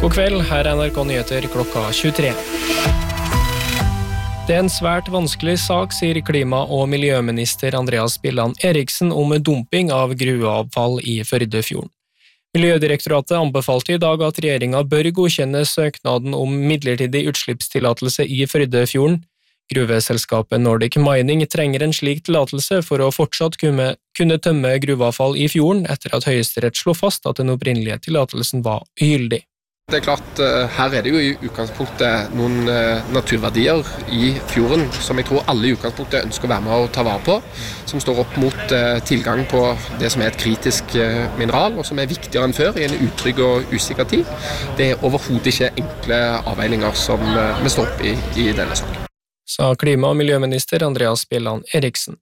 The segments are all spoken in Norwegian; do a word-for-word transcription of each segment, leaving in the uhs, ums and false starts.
God kveld, her er N R K Nyheter klokka tjuetre. Det er en svært vanskelig sak, sier klima- og miljøminister Andreas Bjelland Eriksen om dumping av gruveavfall i Førdefjorden. Miljødirektoratet anbefalte i dag at regjeringen bør godkjenne søknaden om midlertidig utslippstillatelse i Førdefjorden. Gruveselskapet Nordic Mining trenger en slik tillatelse for å fortsatt kunne, kunne tømme gruveavfall i fjorden etter at Høyesterett slo fast at den opprinnelige tillatelsen var ugyldig. Det er klart, her er det jo i utgangspunktet noen naturverdier i fjorden som jeg tror alle i utgangspunktet ønsker å være med og ta vare på, som står opp mot tilgang på det som er et kritisk mineral, og som er viktigere enn før i en utrygg og usikker tid. Det er overhodet ikke enkle avveininger som vi står opp i i denne saken. Sa klima- og miljøminister Andreas Bjelland Eriksen.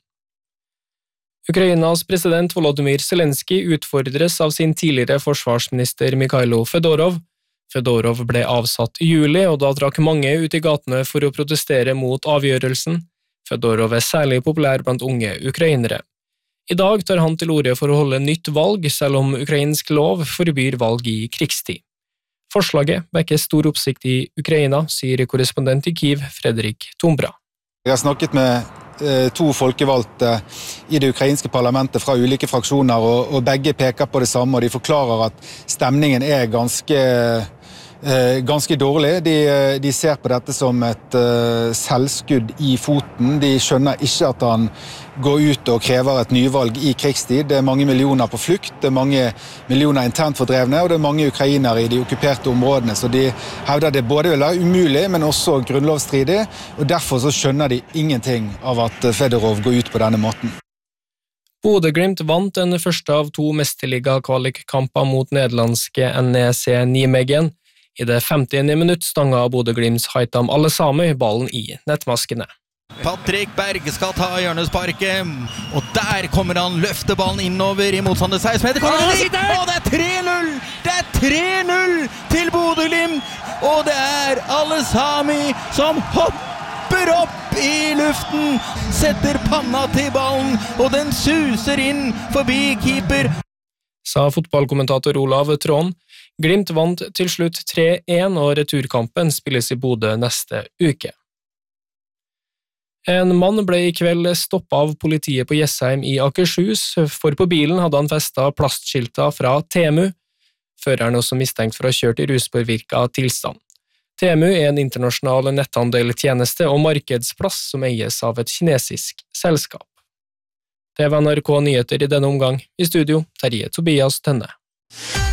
Ukrainas president Volodymyr Zelensky utfordres av sin tidligere forsvarsminister Mikhailo Fedorov. Fedorov ble avsatt i juli, og da trakk mange ut i gatene for å protestere mot avgjørelsen. Fedorov er særlig populær blant unge ukrainere. I dag tar han til orde for å holde nytt valg, selv om ukrainsk lov forbyr valg i krigstid. Forslaget vekker stor oppsikt i Ukraina, sier korrespondent i Kyiv, Fredrik Tombra. Jeg har snakket med eh, to folkevalgte i det ukrainske parlamentet fra ulike fraksjoner, og, og begge peker på det samme, og de forklarer at stemningen er ganske, eh, ganske dårlig. De, de ser på dette som et eh, selvskudd i foten. De skjønner ikke at han går ut og krever et nyvalg i krigstid. Det er mange millioner på flukt, det er mange millioner internt fordrevne, og det er mange ukrainere i de okkuperte områdene, så de hevder det både vil være umulig, men også grunnlovsstridig, og derfor så skjønner de ingenting av at Fedorov går ut på denne måten. Bodø/Glimt vant den første av to mesterliga-kvalikkamper mot nederlandske N E C Nijmegen. I det femtiende minutt stanga Bodø/Glimts Haitham Alesami ballen i nettmaskene. Patrick Berg skal ta hjørnesparket, og der kommer han, løfter ballen innover i motstander seksten meter, kommer han dit, og det er tre null! Det er tre null til Bodø/Glimt, og det er Alesami som hopper opp i luften, setter panna til ballen, og den suser inn forbi keeper. Sa fotballkommentator Olav Trån. Glimt vant til slutt tre én, og returkampen spilles i Bodø neste uke. En mann ble i kveld stoppet av politiet på Jessheim i Akershus, for på bilen hadde han festet plastskilter fra Temu. Føreren er også mistenkt for å ha kjørt i ruspåvirka tilstand. Temu er en internasjonal netthandeltjeneste og markedsplass som eies av et kinesisk selskap. Det var N R K Nyheter i denne omgang. I studio, Terje Tobias Tønne.